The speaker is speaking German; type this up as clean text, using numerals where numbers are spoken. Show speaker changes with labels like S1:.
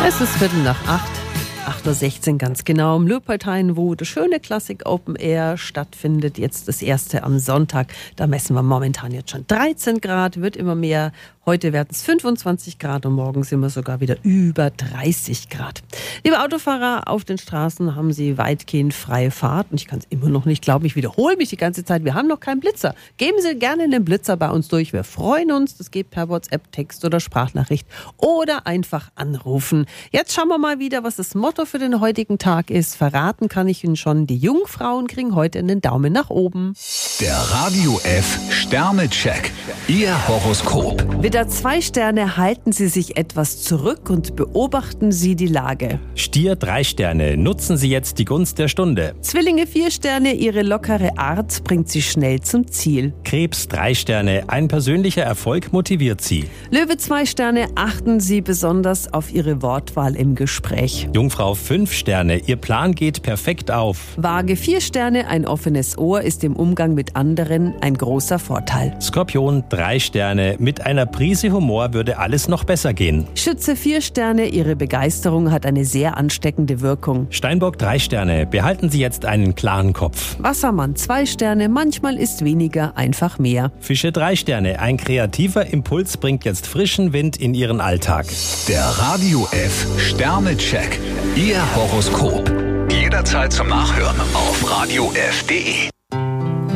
S1: Es ist 7:45, 8:16 Uhr ganz genau, im Löbparteien, wo das schöne Klassik Open Air stattfindet. Jetzt das erste am Sonntag. Da messen wir momentan jetzt schon 13 Grad, wird immer mehr. Heute werden es 25 Grad und morgen sind wir sogar wieder über 30 Grad. Liebe Autofahrer, auf den Straßen haben Sie weitgehend freie Fahrt. Und ich kann es immer noch nicht glauben, ich wiederhole mich die ganze Zeit. Wir haben noch keinen Blitzer. Geben Sie gerne einen Blitzer bei uns durch. Wir freuen uns. Das geht per WhatsApp, Text oder Sprachnachricht oder einfach anrufen. Jetzt schauen wir mal wieder, was das Motto für den heutigen Tag ist. Verraten kann ich Ihnen schon. Die Jungfrauen kriegen heute einen Daumen nach oben.
S2: Der Radio F Sternecheck. Ihr Horoskop.
S1: Widder 2 Sterne, halten Sie sich etwas zurück und beobachten Sie die Lage.
S3: Stier 3 Sterne, nutzen Sie jetzt die Gunst der Stunde.
S1: Zwillinge 4 Sterne, Ihre lockere Art bringt Sie schnell zum Ziel.
S3: Krebs 3 Sterne, ein persönlicher Erfolg motiviert Sie.
S1: Löwe 2 Sterne, achten Sie besonders auf Ihre Wortwahl im Gespräch.
S3: Jungfrau 5 Sterne, Ihr Plan geht perfekt auf.
S1: Waage 4 Sterne, ein offenes Ohr ist im Umgang mit anderen ein großer Vorteil.
S3: Skorpion 3 Sterne, mit einer Prise Humor würde alles noch besser gehen.
S1: Schütze 4 Sterne, Ihre Begeisterung hat eine sehr ansteckende Wirkung.
S3: Steinbock 3 Sterne, behalten Sie jetzt einen klaren Kopf.
S1: Wassermann 2 Sterne, manchmal ist weniger einfach mehr.
S3: Fische 3 Sterne, ein kreativer Impuls bringt jetzt frischen Wind in Ihren Alltag.
S2: Der Radio F Sternecheck. Ihr Horoskop. Jederzeit zum Nachhören auf radiof.de.